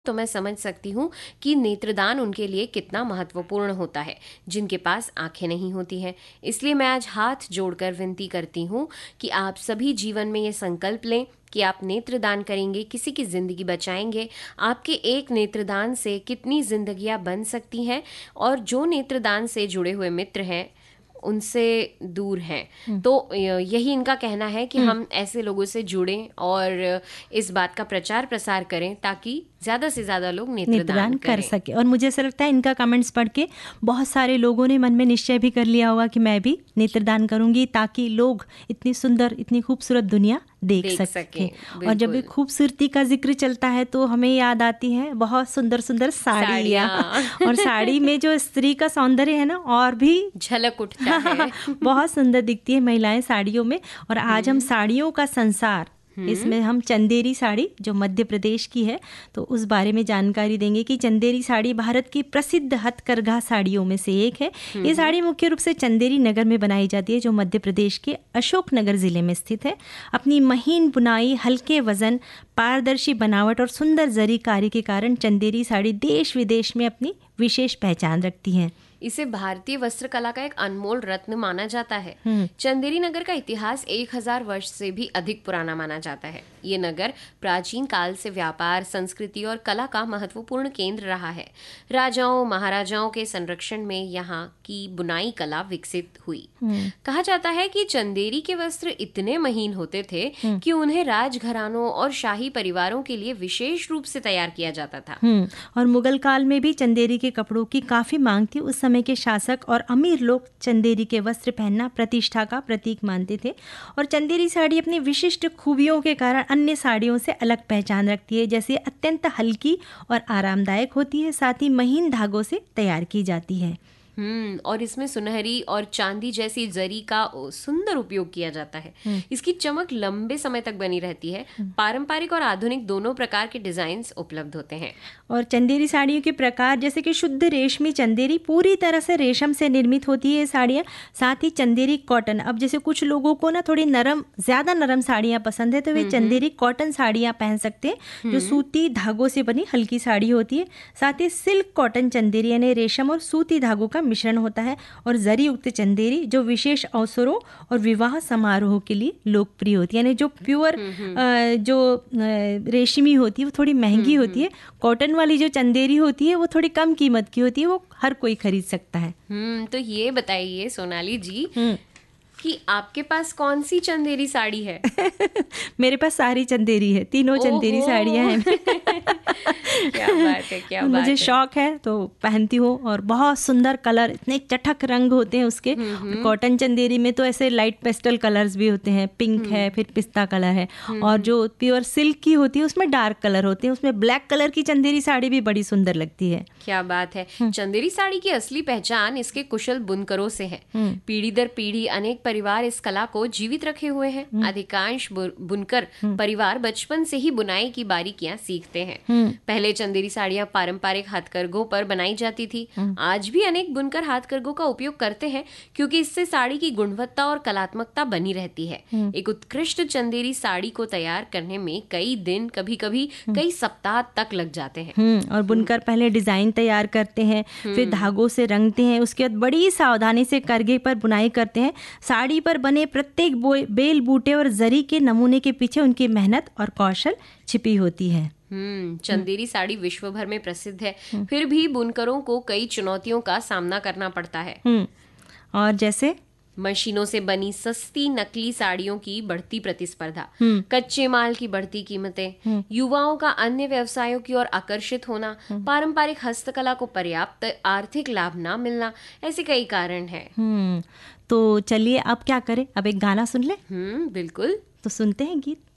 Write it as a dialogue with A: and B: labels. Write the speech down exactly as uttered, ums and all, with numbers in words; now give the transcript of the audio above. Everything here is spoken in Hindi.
A: तो मैं समझ सकती हूँ कि नेत्रदान उनके लिए कितना महत्वपूर्ण होता है जिनके पास आंखें नहीं होती हैं। इसलिए मैं आज हाथ जोड़कर विनती करती हूँ कि आप सभी जीवन में ये संकल्प लें कि आप नेत्रदान करेंगे, किसी की ज़िंदगी बचाएंगे। आपके एक नेत्रदान से कितनी जिंदगियां बन सकती हैं, और जो नेत्रदान से जुड़े हुए मित्र हैं उनसे दूर हैं। तो यही इनका कहना है कि हम ऐसे लोगों से जुड़ें और इस बात का प्रचार प्रसार करें ताकि ज़्यादा से ज़्यादा लोग नेत्रदान,
B: नेत्रदान कर सके। और मुझे ऐसा लगता है इनका कमेंट्स पढ़ के बहुत सारे लोगों ने मन में निश्चय भी कर लिया होगा कि मैं भी नेत्रदान करूंगी, ताकि लोग इतनी सुंदर, इतनी खूबसूरत दुनिया देख, देख सके। और जब भी खूबसूरती का जिक्र चलता है तो हमें याद आती है बहुत सुंदर सुंदर साड़ियाँ और साड़ी में जो स्त्री का सौंदर्य है ना, और भी
A: झलक उठता है।
B: बहुत सुंदर दिखती है महिलाएं साड़ियों में। और आज हम साड़ियों का संसार, इसमें हम चंदेरी साड़ी जो मध्य प्रदेश की है, तो उस बारे में जानकारी देंगे कि चंदेरी साड़ी भारत की प्रसिद्ध हथकरघा साड़ियों में से एक है। ये साड़ी मुख्य रूप से चंदेरी नगर में बनाई जाती है जो मध्य प्रदेश के अशोकनगर जिले में स्थित है। अपनी महीन बुनाई, हल्के वजन, पारदर्शी बनावट और सुंदर जरी कार्य के कारण चंदेरी साड़ी देश विदेश में अपनी विशेष पहचान रखती है।
A: इसे भारतीय वस्त्र कला का एक अनमोल रत्न माना जाता है। चंदेरी नगर का इतिहास एक हजार वर्ष से भी अधिक पुराना माना जाता है। ये नगर प्राचीन काल से व्यापार, संस्कृति और कला का महत्वपूर्ण केंद्र रहा है। राजाओं महाराजाओं के संरक्षण में यहाँ की बुनाई कला विकसित हुई। कहा जाता है कि चंदेरी के वस्त्र इतने महीन होते थे कि उन्हें राजघरानों और शाही परिवारों के लिए विशेष रूप से तैयार किया जाता था।
B: और मुगल काल में भी चंदेरी के कपड़ों की काफी मांग थी। उस समय के शासक और अमीर लोग चंदेरी के वस्त्र पहनना प्रतिष्ठा का प्रतीक मानते थे। और चंदेरी साड़ी अपनी विशिष्ट खूबियों के कारण अन्य साड़ियों से अलग पहचान रखती है, जैसे अत्यंत हल्की और आरामदायक होती है, साथ ही महीन धागों से तैयार की जाती है।
A: हम्म और इसमें सुनहरी और चांदी जैसी जरी का सुंदर उपयोग किया जाता है। इसकी चमक लंबे समय तक बनी रहती है। पारंपरिक और आधुनिक दोनों प्रकार के डिजाइन्स उपलब्ध होते हैं।
B: और चंदेरी साड़ियों के प्रकार जैसे कि शुद्ध रेशमी चंदेरी, पूरी तरह से रेशम से निर्मित होती है साड़ियाँ। साथ ही चंदेरी कॉटन, अब जैसे कुछ लोगों को ना थोड़ी नरम, ज्यादा नरम साड़ियाँ पसंद है तो वे चंदेरी कॉटन साड़ियाँ पहन सकते हैं जो सूती धागों से बनी हल्की साड़ी होती है। साथ ही सिल्क कॉटन चंदेरी यानी रेशम और सूती धागों का मिश्रण होता है। और जरी युक्त चंदेरी जो विशेष अवसरों और विवाह समारोह के लिए लोकप्रिय होती है। यानी जो प्योर जो रेशमी होती है वो थोड़ी महंगी होती है। कॉटन वाली जो चंदेरी होती है वो थोड़ी कम कीमत की होती है, वो हर कोई खरीद सकता है।
A: हम्म तो ये बताइए सोनाली जी कि आपके पास कौन सी चंदेरी साड़ी है?
B: मेरे पास सारी चंदेरी है, तीनों चंदेरी साड़ियाँ हैं।
A: क्या बात है, क्या बात
B: मुझे
A: है।
B: शौक है तो पहनती हूँ। और बहुत सुंदर कलर, इतने चटक रंग होते हैं उसके। कॉटन चंदेरी में तो ऐसे लाइट पेस्टल कलर्स भी होते हैं, पिंक है, फिर पिस्ता कलर है। और जो प्योर सिल्क की होती है उसमें डार्क कलर होते हैं। उसमें ब्लैक कलर की चंदेरी साड़ी भी बड़ी सुंदर लगती है।
A: क्या बात है। चंदेरी साड़ी की असली पहचान इसके कुशल बुनकरों से है। पीढ़ी दर पीढ़ी अनेक परिवार इस कला को जीवित रखे हुए हैं। अधिकांश बुनकर परिवार बचपन से ही बुनाई की बारीकियां सीखते हैं। पहले चंदेरी साड़ियां पारंपरिक हाथकरघों पर बनाई जाती थी। आज भी अनेक बुनकर हाथकरघों का उपयोग करते हैं क्योंकि इससे साड़ी की गुणवत्ता और कलात्मकता बनी रहती है। एक उत्कृष्ट चंदेरी साड़ी को तैयार करने में कई दिन, कभी कभी कई सप्ताह तक लग जाते हैं।
B: और बुनकर पहले डिजाइन तैयार करते हैं, फिर धागों से रंगते हैं, उसके बाद बड़ी सावधानी से करघे पर बुनाई करते हैं। साड़ी पर बने प्रत्येक बेल, बूटे और जरी के नमूने के पीछे उनकी मेहनत और कौशल छिपी होती है।
A: हम्म चंदेरी साड़ी विश्व भर में प्रसिद्ध है, फिर भी बुनकरों को कई चुनौतियों का सामना करना पड़ता है।
B: और जैसे
A: मशीनों से बनी सस्ती नकली साड़ियों की बढ़ती प्रतिस्पर्धा, कच्चे माल की बढ़ती कीमतें, युवाओं का अन्य व्यवसायों की ओर आकर्षित होना, पारंपरिक हस्तकला को पर्याप्त आर्थिक लाभ ना मिलना, ऐसे कई कारण हैं।
B: तो चलिए अब क्या करें, अब एक गाना सुन ले।
A: हम्म बिल्कुल,
B: तो सुनते हैं गीत।